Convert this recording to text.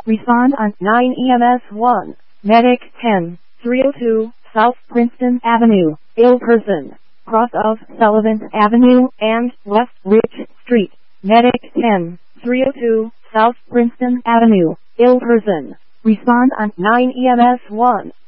Respond on 9 EMS 1. Medic 10, 302, South Princeton Avenue, ill person, cross of Sullivan Avenue and West Ridge Street. Medic 10, 302, South Princeton Avenue, ill person. Respond on 9 EMS 1.